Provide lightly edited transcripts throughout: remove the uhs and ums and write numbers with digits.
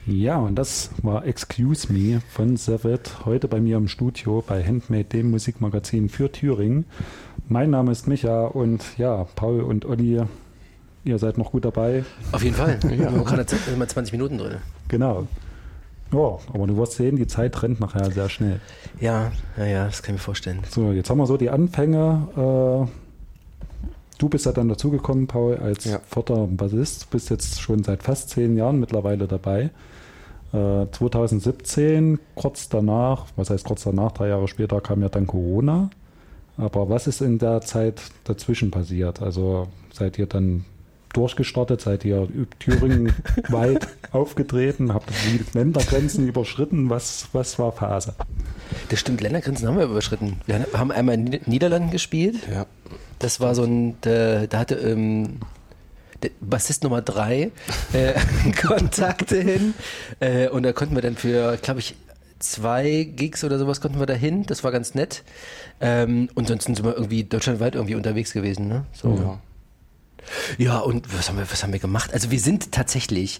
Ja, und das war Excuse Me von Sevet, heute bei mir im Studio bei Handmade, dem Musikmagazin für Thüringen. Mein Name ist Micha und ja, Paul und Olli, ihr seid noch gut dabei. Auf jeden Fall. Wir haben gerade immer 20 Minuten drin. Genau. Ja, aber du wirst sehen, die Zeit rennt nachher sehr schnell. Ja, das kann ich mir vorstellen. So, jetzt haben wir so die Anfänge. Du bist ja dann dazugekommen, Paul, als vierter Bassist, bist jetzt schon seit fast 10 Jahren mittlerweile dabei. 2017, kurz danach, was heißt kurz danach, 3 Jahre später kam ja dann Corona. Aber was ist in der Zeit dazwischen passiert? Also seid ihr dann durchgestartet, seid ihr Thüringen weit aufgetreten, habt ihr die Ländergrenzen überschritten? Was war Phase? Das stimmt, Ländergrenzen haben wir überschritten. Wir haben einmal in den Niederlanden gespielt. Ja. Das war so ein, da hatte der Bassist Nummer 3 Kontakte hin und da konnten wir dann für, glaube ich, 2 Gigs oder sowas konnten wir da hin. Das war ganz nett. Und sonst sind wir irgendwie deutschlandweit irgendwie unterwegs gewesen. Ne? So. Ja. Ja, und was haben wir gemacht? Also wir sind tatsächlich,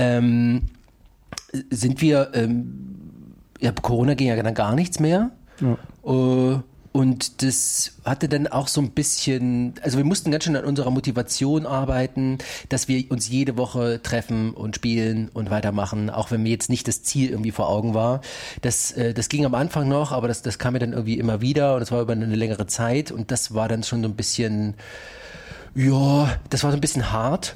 Corona ging ja dann gar nichts mehr. Ja. Und das hatte dann auch so ein bisschen, also wir mussten ganz schön an unserer Motivation arbeiten, dass wir uns jede Woche treffen und spielen und weitermachen, auch wenn mir jetzt nicht das Ziel irgendwie vor Augen war. Das ging am Anfang noch, aber das kam mir dann irgendwie immer wieder und das war über eine längere Zeit und das war dann schon so ein bisschen, das war so ein bisschen hart.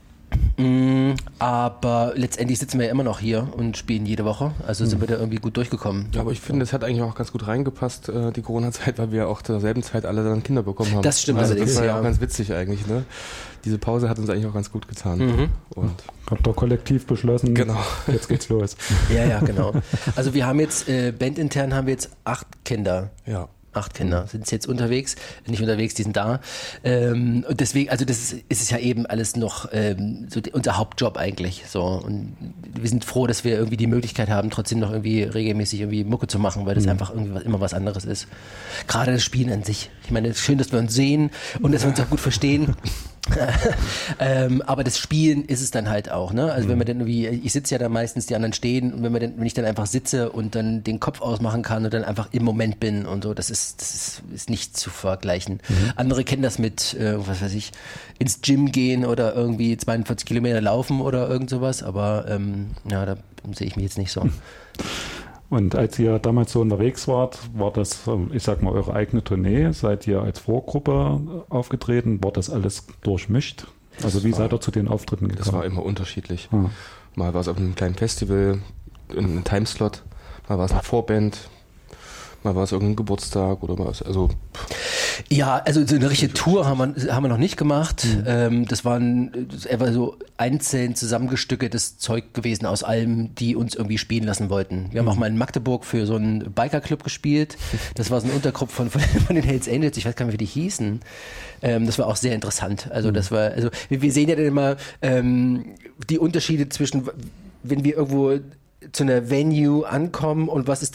Aber letztendlich sitzen wir ja immer noch hier und spielen jede Woche. Also sind wir da irgendwie gut durchgekommen. Ja, aber ich finde, es hat eigentlich auch ganz gut reingepasst, die Corona-Zeit, weil wir auch zur selben Zeit alle dann Kinder bekommen haben. Das stimmt. Also das war ja auch ganz witzig eigentlich. Ne? Diese Pause hat uns eigentlich auch ganz gut getan. Und habt ihr kollektiv beschlossen, genau, jetzt geht's los. Ja, genau. Also wir haben jetzt, bandintern haben wir jetzt 8 Kinder. Ja. 8 Kinder sind jetzt unterwegs, nicht unterwegs, die sind da. Und deswegen, also das ist es ja eben alles noch so unser Hauptjob eigentlich. So. Und wir sind froh, dass wir irgendwie die Möglichkeit haben, trotzdem noch irgendwie regelmäßig irgendwie Mucke zu machen, weil das einfach irgendwie immer was anderes ist. Gerade das Spielen an sich. Ich meine, es ist schön, dass wir uns sehen und dass wir uns auch gut verstehen. Aber das Spielen ist es dann halt auch, ne? Also wenn man dann irgendwie, ich sitze ja da meistens, die anderen stehen und wenn ich dann einfach sitze und dann den Kopf ausmachen kann und dann einfach im Moment bin und so, das ist nicht zu vergleichen. Andere kennen das mit, was weiß ich, ins Gym gehen oder irgendwie 42 Kilometer laufen oder irgend sowas, aber da sehe ich mich jetzt nicht so. Und als ihr damals so unterwegs wart, war das, ich sag mal, eure eigene Tournee? Seid ihr als Vorgruppe aufgetreten? War das alles durchmischt? Also wie seid ihr zu den Auftritten gekommen? Das war immer unterschiedlich. Mal war es auf einem kleinen Festival, in einem Timeslot, mal war es eine Vorband, mal war es irgendein Geburtstag oder was. Also ja, also so eine richtige Tour haben wir noch nicht gemacht. Das waren einfach so einzeln zusammengestückeltes Zeug gewesen aus allem, die uns irgendwie spielen lassen wollten. Wir haben auch mal in Magdeburg für so einen Bikerclub gespielt. Das war so eine Untergruppe von den Hells Angels. Ich weiß gar nicht, wie die hießen. Das war auch sehr interessant. Also wir sehen ja dann immer die Unterschiede zwischen, wenn wir irgendwo zu einer Venue ankommen und was ist